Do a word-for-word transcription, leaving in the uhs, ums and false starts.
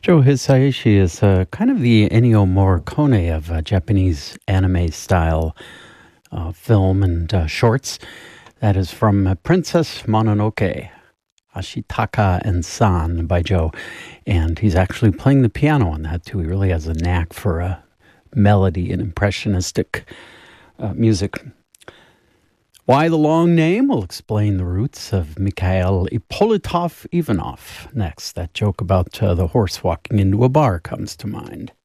Joe Hisaishi is uh, kind of the Ennio Morricone of uh, Japanese anime style uh, film and uh, shorts. That is from uh, Princess Mononoke, Ashitaka and San by Joe. And he's actually playing the piano on that too. He really has a knack for uh, melody and impressionistic uh, music. Why the long name? We'll explain the roots of Mikhail Ippolitov Ivanov next. That joke about uh, the horse walking into a bar comes to mind.